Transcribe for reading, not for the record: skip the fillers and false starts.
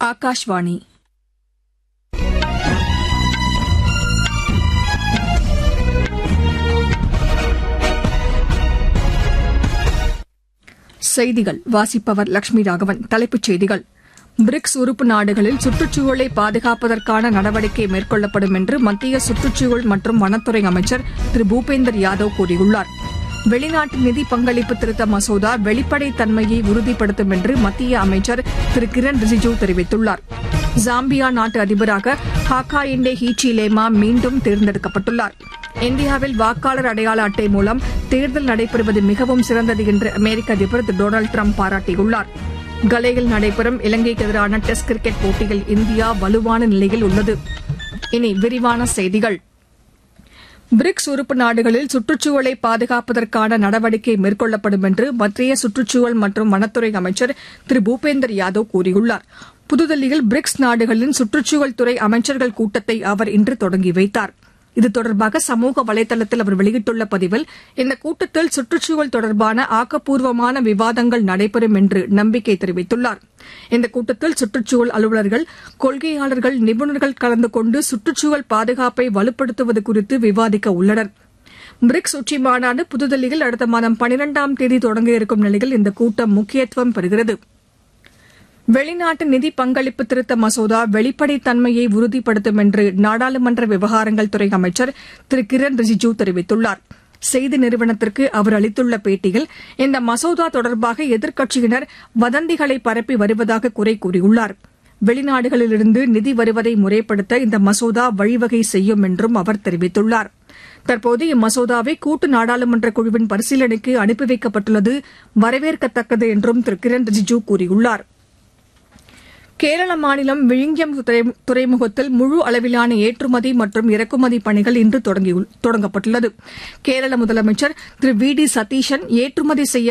ஆகாஷ்வாணி செய்திகள் வாசிப்பவர் லட்சுமி ராகவன். தலைப்புச் செய்திகள்: பிரிக்ஸ் உறுப்பு நாடுகளில் சுற்றுச்சூழலை பாதுகாப்பதற்கான நடவடிக்கை மேற்கொள்ளப்படும் என்று மத்திய சுற்றுச்சூழல் மற்றும் வனத்துறை அமைச்சர் திரு பூபேந்தர் யாதவ் கூறியுள்ளார். வெளிநாட்டு நிதி பங்களிப்பு திருத்த மசோதா வெளிப்படைத் தன்மையை உறுதிப்படுத்தும் என்று மத்திய அமைச்சர் திரு கிரண் ரிஜிஜூ தெரிவித்துள்ளார். ஜாம்பியா நாட்டு அதிபராக ஹாகாயிண்டே ஹீச்சிலேமா மீண்டும் தேர்ந்தெடுக்கப்பட்டுள்ளார். இந்தியாவில் வாக்காளர் அடையாள அட்டை மூலம் தேர்தல் நடைபெறுவது மிகவும் சிறந்தது என்று அமெரிக்க அதிபர் திரு டொனால்டு டிரம்ப் பாராட்டியுள்ளார். கலேயில் நடைபெறும் இலங்கைக்கு எதிரான டெஸ்ட் கிரிக்கெட் போட்டியில் இந்தியா வலுவான நிலையில் உள்ளது. இனி விரிவான செய்திகள். பிரிக்ஸ் உறுப்பு நாடுகளில் சுற்றுச்சூழலை பாதுகாப்பதற்கான நடவடிக்கை மேற்கொள்ளப்படும் என்று மத்திய சுற்றுச்சூழல் மற்றும் வனத்துறை அமைச்சர் திரு பூபேந்தர் யாதவ் கூறியுள்ளார். புதுதில்லியில் பிரிக்ஸ் நாடுகளின் சுற்றுச்சூழல் துறை அமைச்சர்கள் கூட்டத்தை அவர் இன்று தொடங்கி வைத்தார். இது தொடர்பாக சமூக வலைதளத்தில் அவர் வெளியிட்டுள்ள பதிவில், இந்த கூட்டத்தில் சுற்றுச்சூழல் தொடர்பான ஆக்கப்பூர்வமான விவாதங்கள் நடைபெறும் என்று நம்பிக்கை தெரிவித்துள்ளார். இந்த கூட்டத்தில் சுற்றுச்சூழல் அலுவலர்கள், கொள்கையாளர்கள், நிபுணர்கள் கலந்து கொண்டு சுற்றுச்சூழல் பாதுகாப்பை வலுப்படுத்துவது குறித்து விவாதிக்க உள்ளனர். பிரிக்ஸ் உச்சிமாநாடு புதுதில்லியில் அடுத்த மாதம் 12ஆம் தேதி தொடங்க இருக்கும் நிலையில் இந்த கூட்டம் முக்கியத்துவம் பெறுகிறது. வெளிநாட்டு நிதி பங்களிப்பு திருத்த மசோதா வெளிப்படைத் தன்மையை உறுதிப்படுத்தும் என்று நாடாளுமன்ற விவகாரங்கள் துறை அமைச்சர் திரு கிரண் ரிஜிஜூ தெரிவித்துள்ளார். செய்தி நிறுவனத்திற்கு அவர் அளித்துள்ள பேட்டியில், இந்த மசோதா தொடர்பாக எதிர்க்கட்சியினர் வதந்திகளை பரப்பி வருவதாக குறை கூறியுள்ளார். வெளிநாடுகளிலிருந்து நிதி வருவதை முறைப்படுத்த இந்த மசோதா வழிவகை செய்யும் என்றும் அவர் தெரிவித்துள்ளார். தற்போது இம்மசோதாவை கூட்டு நாடாளுமன்ற குழுவின் பரிசீலனைக்கு அனுப்பி வைக்கப்பட்டுள்ளது வரவேற்கத்தக்கது என்றும் திரு கிரண் ரிஜிஜூ கூறியுள்ளார். கேரள மாநிலம் விழுங்கியம் துறைமுகத்தில் முழு அளவிலான ஏற்றுமதி மற்றும் இறக்குமதி பணிகள் இன்று தொடங்கப்பட்டுள்ளது. கேரள முதலமைச்சர் திரு வி டி சதீஷன் ஏற்றுமதி செய்ய